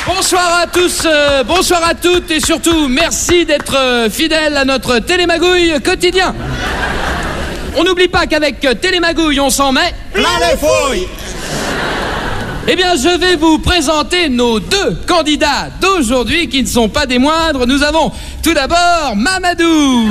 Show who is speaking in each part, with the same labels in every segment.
Speaker 1: Bonsoir à tous, bonsoir à toutes et surtout merci d'être fidèles à notre Télémagouille quotidien. On n'oublie pas qu'avec Télémagouille on s'en met
Speaker 2: plein les fouilles.
Speaker 1: Eh bien je vais vous présenter nos deux candidats d'aujourd'hui qui ne sont pas des moindres. Nous avons tout d'abord Mamadou.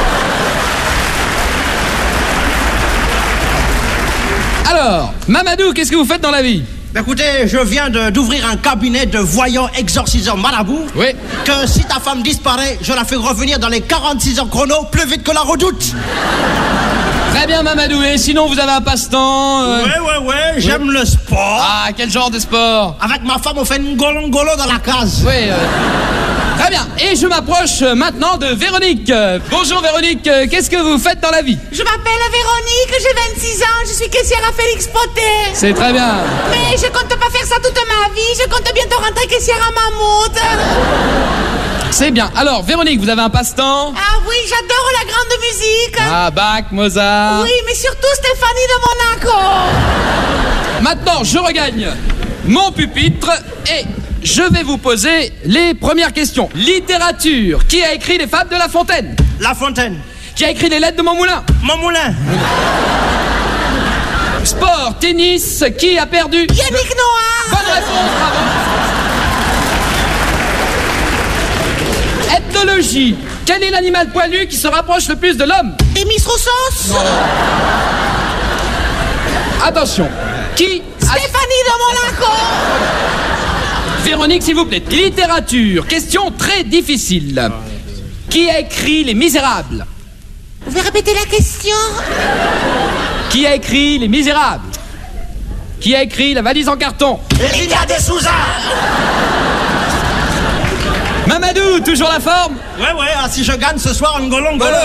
Speaker 1: Alors, Mamadou, qu'est-ce que vous faites dans la vie ?
Speaker 2: Écoutez, je viens d'ouvrir un cabinet de voyants exorciseurs marabout.
Speaker 1: Oui.
Speaker 2: Que si ta femme disparaît, je la fais revenir dans les 46 heures chrono, plus vite que la redoute.
Speaker 1: Très bien, Mamadou. Et sinon, vous avez un passe-temps
Speaker 2: Ouais, j'aime le sport.
Speaker 1: Ah, quel genre de sport ?
Speaker 2: Avec ma femme, on fait une ngolo dans la case.
Speaker 1: Oui, très bien. Et je m'approche maintenant de Véronique. Bonjour, Véronique. Qu'est-ce que vous faites dans la vie ?
Speaker 3: Je m'appelle Véronique, j'ai 26 ans, je suis caissière à Félix Poté.
Speaker 1: C'est très bien.
Speaker 3: Mais je compte pas faire ça toute ma vie, je compte bientôt rentrer caissière à Mammouth.
Speaker 1: C'est bien. Alors, Véronique, vous avez un passe-temps ?
Speaker 3: Ah oui, j'adore la grande musique.
Speaker 1: Ah, Bach, Mozart.
Speaker 3: Oui, mais surtout Stéphanie de Monaco.
Speaker 1: Maintenant, je regagne mon pupitre et je vais vous poser les premières questions. Littérature. Qui a écrit les Fables de La Fontaine ?
Speaker 2: La Fontaine.
Speaker 1: Qui a écrit les Lettres de Montmoulin ?
Speaker 2: Montmoulin.
Speaker 1: Sport, tennis. Qui a perdu ?
Speaker 3: Yannick Noir.
Speaker 1: Bonne réponse, bravo. Ethnologie. Quel est l'animal poilu qui se rapproche le plus de l'homme ?
Speaker 3: Des Miss Roussos.
Speaker 1: Attention. Qui a...
Speaker 3: Stéphanie de Monaco.
Speaker 1: Véronique, s'il vous plaît. Littérature. Question très difficile. Qui a écrit Les Misérables ?
Speaker 3: Vous pouvez répéter la question ?
Speaker 1: Qui a écrit Les Misérables ? Qui a écrit La valise en carton ?
Speaker 2: Lydia de Souza.
Speaker 1: Mamadou, toujours la forme ?
Speaker 2: Ouais, si je gagne ce soir, ngolo.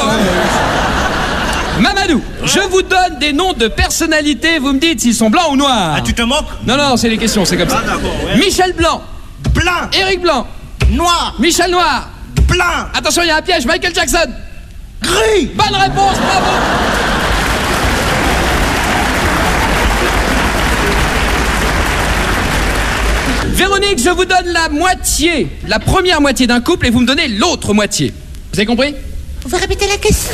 Speaker 1: Mamadou, je vous donne des noms de personnalités, vous me dites s'ils sont blancs ou noirs.
Speaker 2: Ah, tu te moques ?
Speaker 1: Non, c'est les questions, c'est comme ça.
Speaker 2: Ah, d'accord, ouais.
Speaker 1: Michel Blanc.
Speaker 2: Blanc.
Speaker 1: Éric Blanc.
Speaker 2: Noir.
Speaker 1: Michel Noir.
Speaker 2: Blanc.
Speaker 1: Attention, il y a un piège, Michael Jackson.
Speaker 2: Gris.
Speaker 1: Bonne réponse, bravo. Véronique, je vous donne la moitié, la première moitié d'un couple et vous me donnez l'autre moitié. Vous avez compris ?
Speaker 3: Vous pouvez répéter la question ?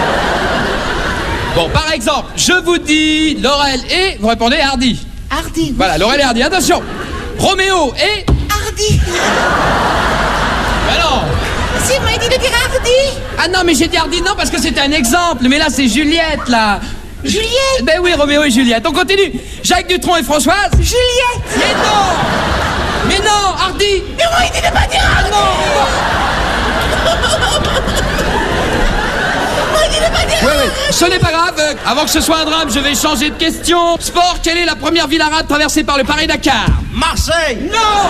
Speaker 1: Bon, par exemple, je vous dis Laurel et vous répondez Hardy.
Speaker 3: Hardy.
Speaker 1: Voilà, Laurel et Hardy. Attention. Roméo et...
Speaker 3: Hardy.
Speaker 1: Ben non.
Speaker 3: Si, vous m'avez dit de dire Hardy.
Speaker 1: Ah non, mais j'ai dit Hardy, non, parce que c'était un exemple. Mais là, c'est Juliette, là.
Speaker 3: Juliette.
Speaker 1: Ben oui, Roméo et Juliette. On continue. Jacques Dutronc et Françoise.
Speaker 3: Juliette.
Speaker 1: Mais non, Hardy.
Speaker 3: Mais moi, il dit de pas dire Hardy.
Speaker 1: Oui, ce n'est pas grave. Avant que ce soit un drame, je vais changer de question. Sport, quelle est la première ville arabe traversée par le Paris-Dakar ?
Speaker 2: Marseille.
Speaker 1: Non.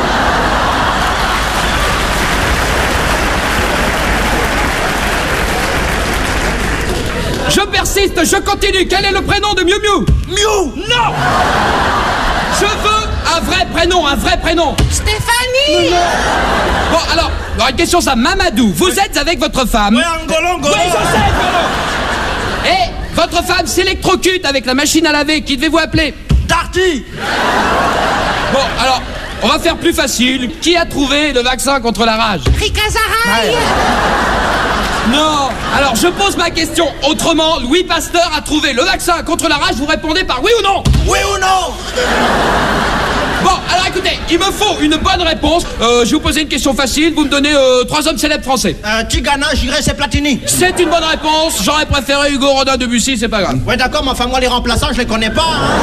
Speaker 1: Je persiste, je continue. Quel est le prénom de Miu Miu ?
Speaker 2: Miu.
Speaker 1: Non. Je veux un vrai prénom.
Speaker 3: Stéphanie.
Speaker 1: Bon, alors une question ça. Mamadou, vous êtes avec votre femme.
Speaker 2: Ouais, ngolo.
Speaker 1: Oui, je sais, Ngolo. Et votre femme s'électrocute avec la machine à laver. Qui devez-vous appeler ?
Speaker 2: Darty.
Speaker 1: Bon, alors, on va faire plus facile. Qui a trouvé le vaccin contre la rage ?
Speaker 3: Rika Zaraï.
Speaker 1: Non. Alors, je pose ma question autrement. Louis Pasteur a trouvé le vaccin contre la rage. Vous répondez par oui ou non ?
Speaker 2: Oui ou non?
Speaker 1: Bon, alors écoutez, il me faut une bonne réponse. Je vais vous poser une question facile. Vous me donnez 3 hommes célèbres français.
Speaker 2: Tigana, Giresse et Platini.
Speaker 1: C'est une bonne réponse. J'aurais préféré Hugo Rodin, Debussy, c'est pas grave.
Speaker 2: Ouais, d'accord, mais enfin, moi, les remplaçants, je les connais pas, hein.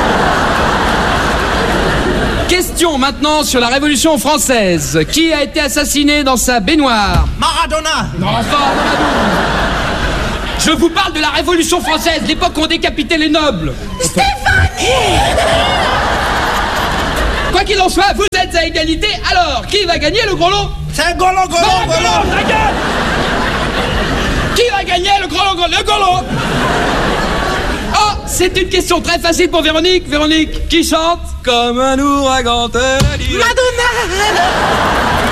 Speaker 1: Question maintenant sur la Révolution française. Qui a été assassiné dans sa baignoire?
Speaker 2: Maradona.
Speaker 1: Non, enfin, je vous parle de la Révolution française, l'époque où on décapitait les nobles.
Speaker 3: Stéphanie.
Speaker 1: Quoi qu'il en soit, vous êtes à égalité. Alors, qui va gagner le gros lot?
Speaker 2: C'est Golo.
Speaker 1: Ta gueule. Qui va gagner le gros lot? Le gros lot. Oh, c'est une question très facile pour Véronique. Véronique, qui chante comme un ouragan.
Speaker 3: Madonna.